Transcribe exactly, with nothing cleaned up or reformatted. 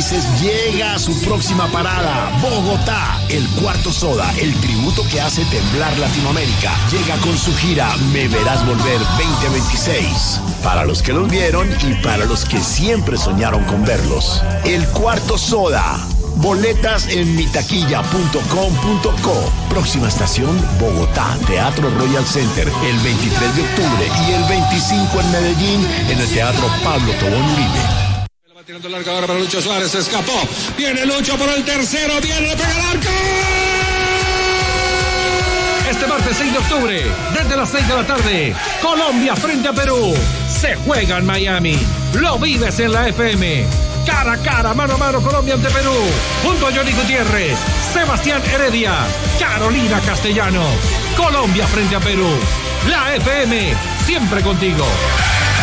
países llega a su próxima parada, Bogotá. El Cuarto Soda, el tributo que hace temblar Latinoamérica, llega con su gira Me Verás Volver veinte veintiséis. Para los que los vieron y para los que siempre soñaron con verlos. El Cuarto Soda. Boletas en mitaquilla punto com punto co. Próxima estación, Bogotá, Teatro Royal Center, el veintitrés de octubre y el veinticinco en Medellín, en el Teatro Pablo Tobón Uribe. Va tirando larga ahora para Lucho Suárez, se escapó. Viene Lucho por el tercero, viene, le pega el arco. Este martes seis de octubre, desde las seis de la tarde, Colombia frente a Perú. Se juega en Miami. Lo vives en la F M. Cara a cara, mano a mano, Colombia ante Perú. Junto a Johnny Gutiérrez, Sebastián Heredia, Carolina Castellano. Colombia frente a Perú. La F M, siempre contigo.